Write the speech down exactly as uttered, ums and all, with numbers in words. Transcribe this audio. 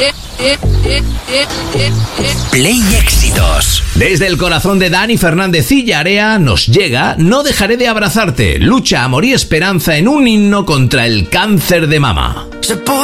Play Éxitos. Desde el corazón de Dani Fernández y Yarea nos llega No dejaré de abrazarte. Lucha, amor y esperanza en un himno contra el cáncer de mama.